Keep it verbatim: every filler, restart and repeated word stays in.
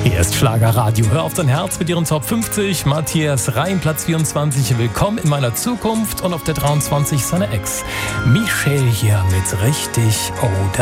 Hier ist Schlagerradio. Hör auf dein Herz mit ihren Top fünfzig. Matthias Reim, Platz vierundzwanzig. Willkommen in meiner Zukunft. Und auf der dreiundzwanzig seine Ex. Michelle hier mit Richtig oder